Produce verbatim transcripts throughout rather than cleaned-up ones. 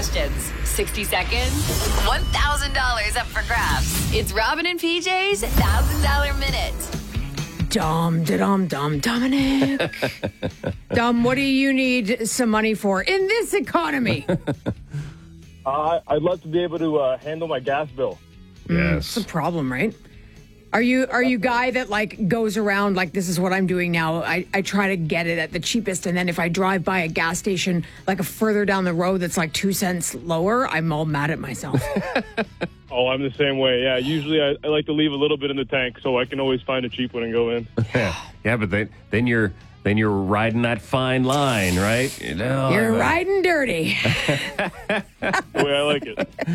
questions. sixty seconds, one thousand dollars up for grabs. It's Robin and P J's one thousand dollars Minute. Dom, da-dom, dom, Dominic. Dom, what do you need some money for in this economy? Uh, I'd love to be able to uh, handle my gas bill. It's a problem, right? Are you are you guy that like goes around like this is what I'm doing now? I, I try to get it at the cheapest, and then if I drive by a gas station like a further down the road that's like two cents lower, I'm all mad at myself. Oh, I'm the same way. Yeah, usually I, I like to leave a little bit in the tank so I can always find a cheap one and go in. Yeah, yeah, but then then you're then you're riding that fine line, right? You know, You're uh, riding dirty. The way I like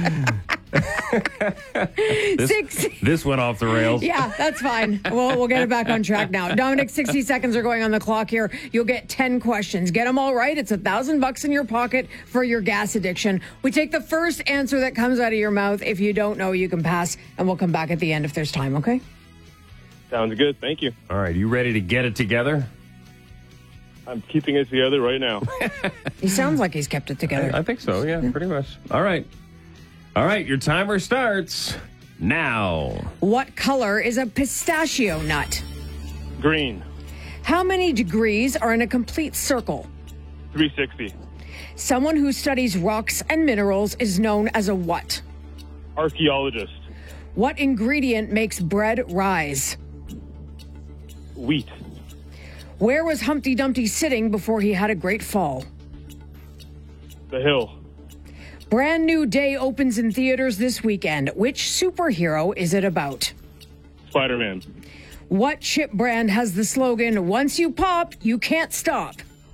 it. This, Six. this went off the rails. Yeah, that's fine. We'll, we'll get it back on track now. Dominic, sixty seconds are going on the clock here. You'll get ten questions. Get them all right. It's a thousand bucks in your pocket for your gas addiction. We take the first answer that comes out of your mouth. If you don't know, you can pass, and we'll come back at the end if there's time, okay? Sounds good. Thank you. All right, you ready to get it together? I'm keeping it together right now. He sounds like he's kept it together. I think so, yeah, pretty much. All right. All right, your timer starts now. What color is a pistachio nut? Green, How many degrees are in a complete circle? three sixty. Someone who studies rocks and minerals is known as a what? Archaeologist, What ingredient makes bread rise? wheat, Where was Humpty Dumpty sitting before he had a great fall? the hill, Brand New Day opens in theaters this weekend. Which superhero is it about? Spider-Man, What chip brand has the slogan, once you pop, you can't stop?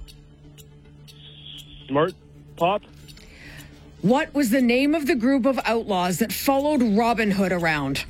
Smart Pop, What was the name of the group of outlaws that followed Robin Hood around?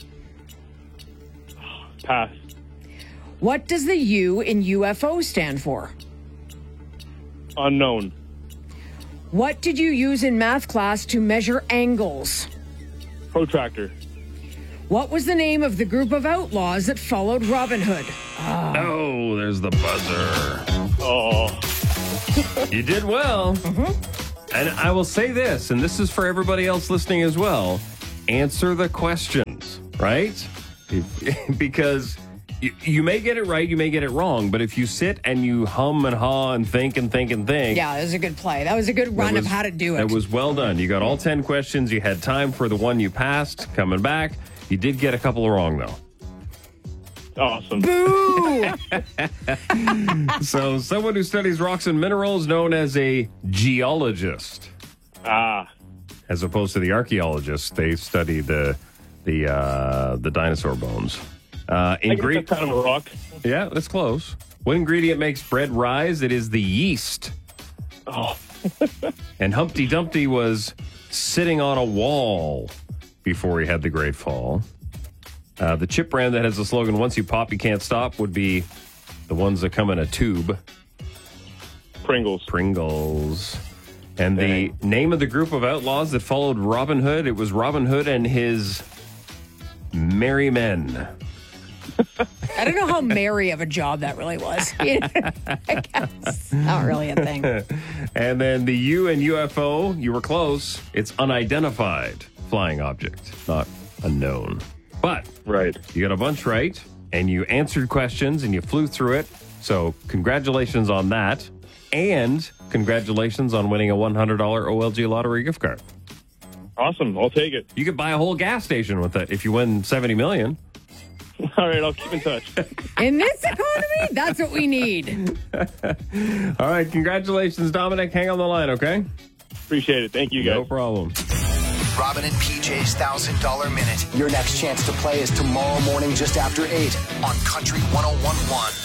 pass, What does the U in U F O stand for? unknown, What did you use in math class to measure angles? protractor, What was the name of the group of outlaws that followed Robin Hood? Oh, there's the buzzer. oh, You did well. And I will say this, and this is for everybody else listening as well. Answer the questions, right? If, because you, you may get it right, you may get it wrong, but if you sit and you hum and haw and think and think and think. Yeah, that was a good play. That was a good run was- of how to do it. That was well done. You got all ten questions. You had time for the one you passed coming back. You did get a couple wrong, though. awesome. Boo! So someone who studies rocks and minerals known as a geologist. Ah, As opposed to the archaeologists, they study the the uh, the dinosaur bones. Uh, I guess ingredient, that's kind of a rock. yeah, that's close. What ingredient makes bread rise? It is the yeast. Oh, And Humpty Dumpty was sitting on a wall before he had the Great Fall. Uh, the chip brand that has the slogan "Once you pop, you can't stop" would be the ones that come in a tube. Pringles, Pringles. And the Dang. name of the group of outlaws that followed Robin Hood, it was Robin Hood and his merry men. I don't know how merry of a job that really was. I guess. Not really a thing. And then the U in U F O, you were close. It's unidentified flying object, not unknown. But right. you got a bunch right, and you answered questions, and you flew through it. So congratulations on that. And congratulations on winning a one hundred dollars O L G lottery gift card. Awesome. I'll take it. You could buy a whole gas station with it if you win seventy million dollars. All right, I'll keep in touch. In this economy, that's what we need. All right, congratulations, Dominic. Hang on the line, okay? Appreciate it. Thank you, guys. No problem. Robin and P J's one thousand dollars Minute. Your next chance to play is tomorrow morning just after eight on Country one oh one point one.